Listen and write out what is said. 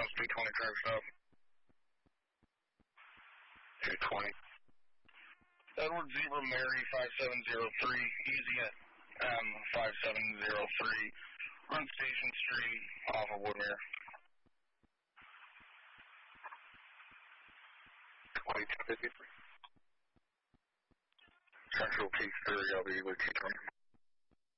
220 charged up. 220. Edward Zebra Mary 5703, easy at 5703, on Station Street off of Woodmere. 2253. Central Peak 30, I'll be with you.